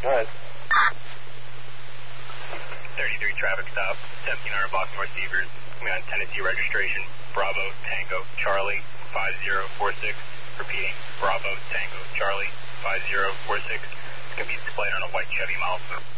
Go ahead. 33 traffic stop, 1700 Baltimore Seavers. Coming on Tennessee registration, Bravo Tango Charlie 5046. Repeating, Bravo Tango Charlie 5046. It's going to be displayed on a white Chevy Malibu.